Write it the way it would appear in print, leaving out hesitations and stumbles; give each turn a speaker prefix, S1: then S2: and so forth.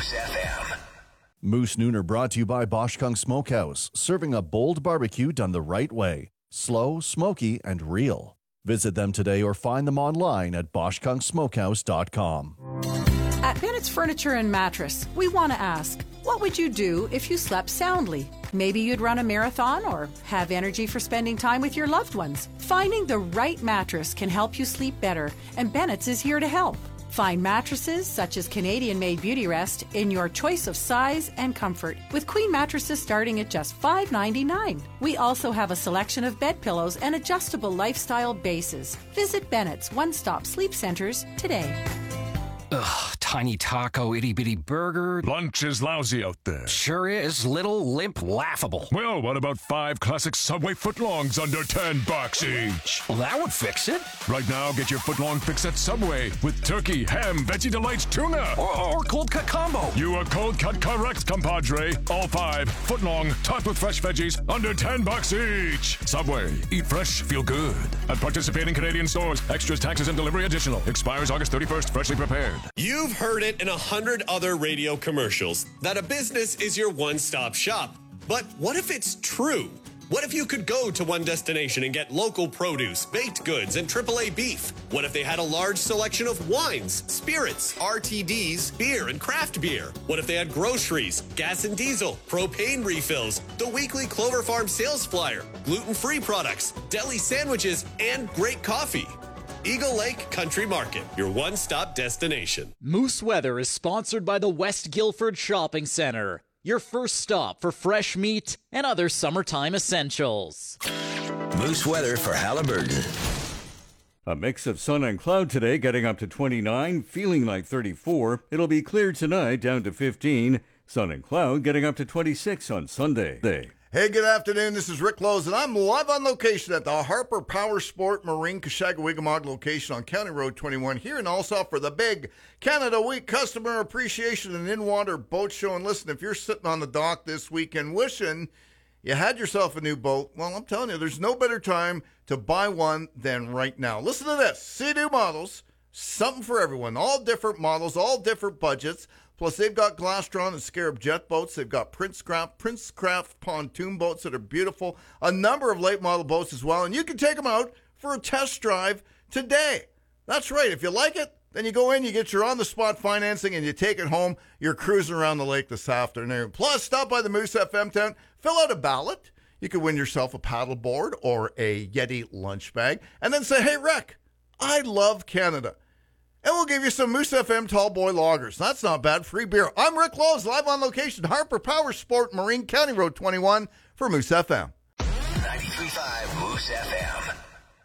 S1: Moose FM.
S2: Moose Nooner brought to you by Bosch Kung Smokehouse, serving a bold barbecue done the right way. Slow, smoky, and real. Visit them today or find them online at BoschKungSmokehouse.com.
S3: At Bennett's Furniture and Mattress, we want to ask, what would you do if you slept soundly? Maybe you'd run a marathon or have energy for spending time with your loved ones. Finding the right mattress can help you sleep better, and Bennett's is here to help. Find mattresses such as Canadian-made Beauty Rest in your choice of size and comfort, with queen mattresses starting at just $5.99. We also have a selection of bed pillows and adjustable lifestyle bases. Visit Bennett's One-Stop Sleep Centers today.
S4: Ugh, tiny taco, itty-bitty burger.
S5: Lunch is lousy out there.
S4: Sure is. Little, limp, laughable.
S5: Well, what about 5 classic Subway footlongs under $10 each?
S4: Well, that would fix it.
S5: Right now, get your footlong fix at Subway with turkey, ham, Veggie Delights, tuna.
S4: Or cold cut combo.
S5: You are cold cut correct, compadre. All 5 footlong, topped with fresh veggies, under $10 each. Subway. Eat fresh, feel good. At participating Canadian stores. Extras, taxes, and delivery additional. Expires August 31st. Freshly prepared.
S6: You've heard it in 100 other radio commercials that a business is your one-stop shop. But what if it's true? What if you could go to one destination and get local produce, baked goods, and AAA beef? What if they had a large selection of wines, spirits, RTDs, beer, and craft beer? What if they had groceries, gas and diesel, propane refills, the weekly Clover Farm sales flyer, gluten-free products, deli sandwiches, and great coffee? Eagle Lake Country Market, your one-stop destination.
S7: Moose Weather is sponsored by the West Guildford Shopping Center, your first stop for fresh meat and other summertime essentials.
S1: Moose weather for Halliburton.
S8: A mix of sun and cloud today, getting up to 29, feeling like 34. It'll be clear tonight, down to 15. Sun and cloud, getting up to 26 on Sunday.
S9: Hey, good afternoon. This is Rick Lowe's, and I'm live on location at the Harper Power Sport Marine Kashagawigamog location on County Road 21 here in Allsopp for the big Canada Week Customer Appreciation and In-Water Boat Show. And listen, if you're sitting on the dock this weekend wishing you had yourself a new boat, well, I'm telling you, there's no better time to buy one than right now. Listen to this. Sea-Doo models, something for everyone. All different models, all different budgets. Plus, they've got Glastron and Scarab jet boats. They've got Princecraft pontoon boats that are beautiful. A number of late model boats as well. And you can take them out for a test drive today. That's right. If you like it, then you go in, you get your on-the-spot financing, and you take it home. You're cruising around the lake this afternoon. Plus, stop by the Moose FM tent. Fill out a ballot. You could win yourself a paddleboard or a Yeti lunch bag. And then say, hey, Rick, I love Canada. And we'll give you some Moose FM Tall Boy Loggers. That's not bad. Free beer. I'm Rick Lowe's, live on location, Harper Power Sport Marine, County Road 21 for Moose FM.
S1: 93.5 Moose FM.